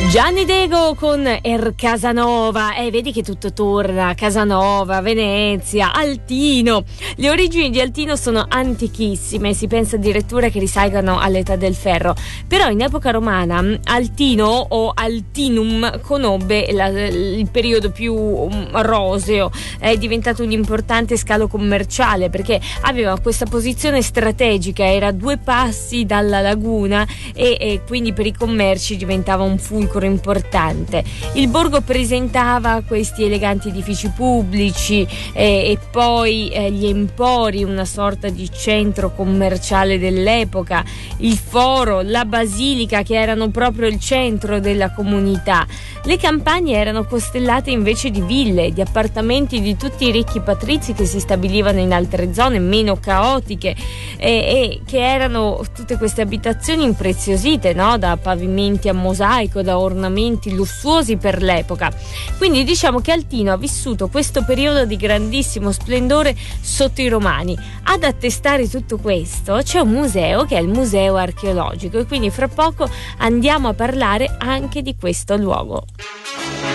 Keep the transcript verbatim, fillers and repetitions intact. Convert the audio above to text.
Gianni Dego con Er Casanova, e eh, vedi che tutto torna. Casanova, Venezia, Altino. Le origini di Altino sono antichissime, si pensa addirittura che risalgano all'età del ferro, però in epoca romana Altino o Altinum conobbe la, il periodo più roseo, è diventato un importante scalo commerciale perché aveva questa posizione strategica, era a due passi dalla laguna e, e quindi per i commerci diventava un fulcro importante. Il borgo presentava questi eleganti edifici pubblici eh, e poi eh, gli empori, una sorta di centro commerciale dell'epoca, il foro, la basilica che erano proprio il centro della comunità. Le campagne erano costellate invece di ville, di appartamenti di tutti i ricchi patrizi che si stabilivano in altre zone meno caotiche e, e che erano tutte queste abitazioni impreziosite, no? Da pavimenti a mosaico, da ornamenti lussuosi per l'epoca. Quindi diciamo che Altino ha vissuto questo periodo di grandissimo splendore sotto i Romani. Ad attestare tutto questo c'è un museo che è il Museo Archeologico e quindi fra poco andiamo a parlare anche di questo luogo.